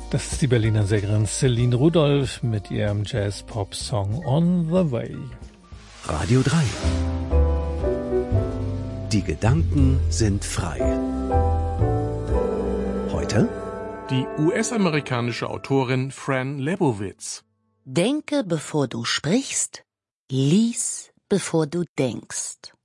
Das ist die Berliner Sängerin Céline Rudolph mit ihrem Jazz-Pop-Song On the Way. Radio 3. Die Gedanken sind frei. Heute die US-amerikanische Autorin Fran Lebowitz. Denke, bevor du sprichst, lies, bevor du denkst.